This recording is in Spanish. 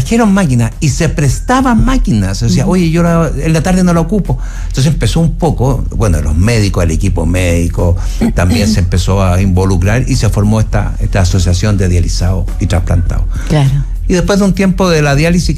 trajeron máquinas y se prestaban máquinas. O sea, oye, yo en la tarde no la ocupo. Entonces empezó un poco, bueno, los médicos, el equipo médico también se empezó a involucrar y se formó esta asociación de dializados y trasplantados. Claro. Y después de un tiempo de la diálisis